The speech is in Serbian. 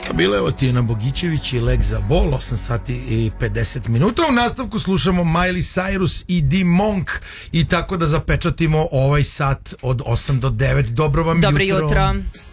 Bile ovo Tijana Bogićević i Leg za bol, 8 sati i 50 minuta. U nastavku slušamo Miley Cyrus i D Monk i tako da zapečatimo ovaj sat od 8 do 9. Dobro vam jutro. Dobro jutro.